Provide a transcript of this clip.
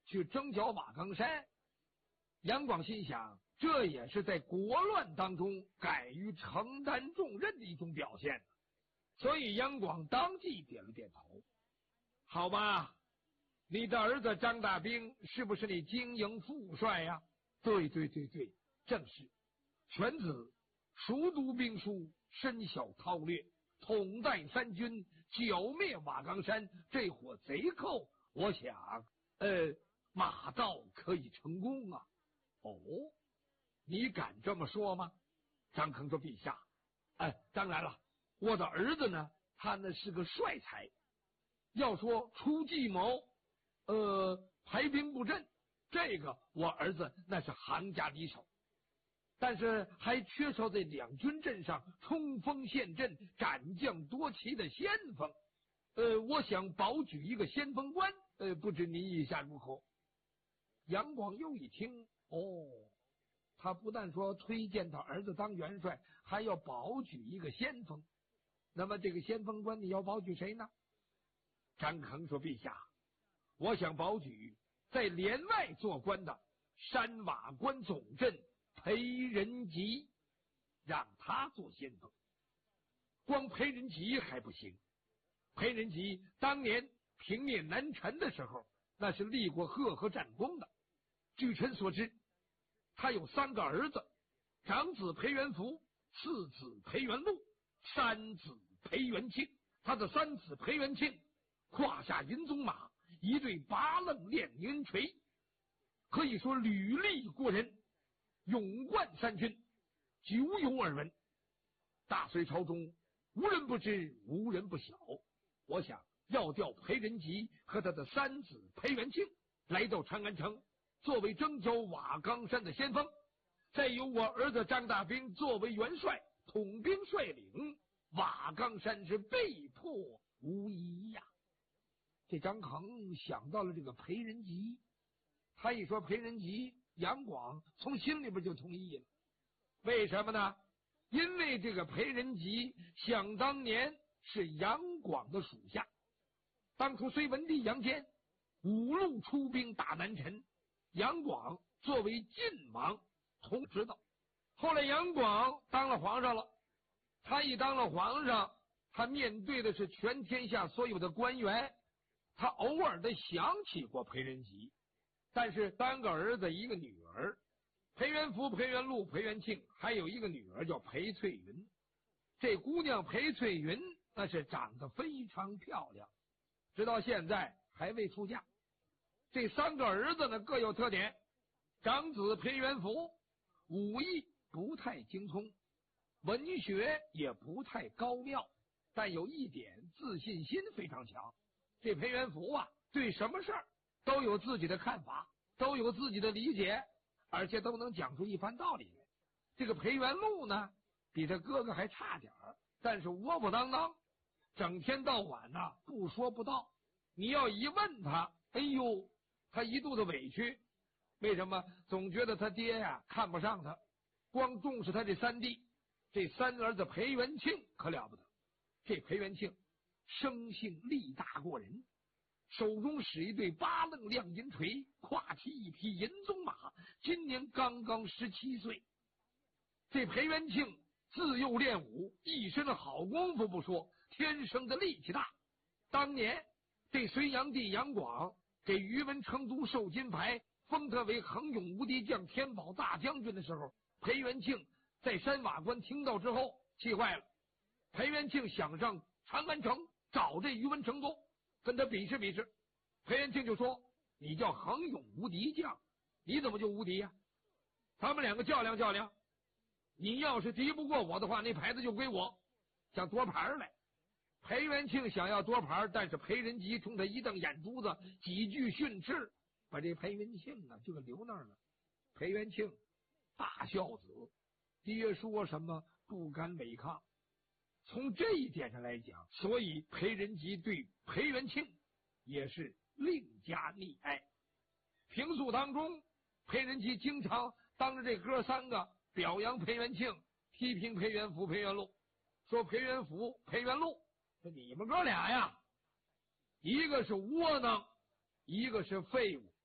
去征剿瓦岗山。杨广心想，这也是在国乱当中敢于承担重任的一种表现，所以杨广当即点了点头。好吧，你的儿子张大兵是不是你经营副帅呀？对，正是。犬子熟读兵书，深晓韬略，统带三军，剿灭瓦岗山这伙贼寇，我想马到可以成功啊。哦，你敢这么说吗？张坑说，陛下，当然了，我的儿子呢，他呢是个帅才，要说出计谋，排兵布阵，这个我儿子那是行家里手，但是还缺少在两军阵上冲锋陷阵、斩将夺旗的先锋。我想保举一个先锋官，不知您意下如何？杨广又一听，他不但说推荐他儿子当元帅，还要保举一个先锋。那么这个先锋官你要保举谁呢？张衡说，陛下，我想保举在连外做官的山瓦关总镇裴仁吉，让他做先锋。光裴仁吉还不行，裴仁吉当年平灭南陈的时候，那是立过赫赫战功的。据臣所知，他有3个儿子，长子裴元福，次子裴元禄，三子裴元庆。他的三子裴元庆胯下银鬃马，一对八楞练银锤，可以说履历过人，勇冠三军，久有耳闻。大隋朝中无人不知，无人不晓。我想要调裴仁吉和他的三子裴元庆来到长安城，作为征剿瓦岗山的先锋，再由我儿子张大兵作为元帅，统兵率领，瓦岗山是被迫无疑呀。这张衡想到了这个裴仁吉，他一说裴仁吉，杨广从心里边就同意了。为什么呢？因为这个裴仁吉想当年是杨广的属下，当初隋文帝杨坚五路出兵打南陈，杨广作为晋王统指导。后来杨广当了皇上了，他一当了皇上，他面对的是全天下所有的官员，他偶尔的想起过裴仁吉，但是3个儿子1个女儿，裴元福、裴元禄、裴元庆，还有1个女儿叫裴翠云。这姑娘裴翠云那是长得非常漂亮，直到现在还未出嫁。这3个儿子呢各有特点，长子裴元福武艺不太精通，文学也不太高妙，但有一点自信心非常强。这裴元福啊，对什么事儿都有自己的看法，都有自己的理解，而且都能讲出一番道理来。这个裴元禄呢，比他哥哥还差点儿，但是窝窝当当，整天到晚呢不说不道。你要一问他，哎呦，他一肚子委屈。为什么？总觉得他爹呀看不上他，光重视他这3弟。这3儿子裴元庆可了不得，这裴元庆生性力大过人，手中使一对八楞亮银锤，挎起一匹银鬃马，今年刚刚17岁。这裴元庆自幼练武，一身的好功夫不说，天生的力气大。当年这隋炀帝杨广给于文成都授金牌，封他为恒勇无敌将、天宝大将军的时候，裴元庆在山瓦关听到之后气坏了。裴元庆想上长安城找这于文成都跟他比试比试。裴元庆就说，你叫恒勇无敌将，你怎么就无敌呀？他们2个较量较量，你要是敌不过我的话，那牌子就归我，想夺牌来。裴元庆想要夺牌，但是裴仁吉冲他一瞪眼珠子，几句训斥，把这裴元庆啊就给留那儿了。裴元庆大孝子，爹说什么不敢违抗。从这一点上来讲，所以裴仁吉对裴元庆也是另加溺爱。平素当中，裴仁吉经常当着这哥3个表扬裴元庆，批评裴元福、裴元禄，说裴元福、裴元禄，说你们哥俩呀，一个是窝囊，一个是废物。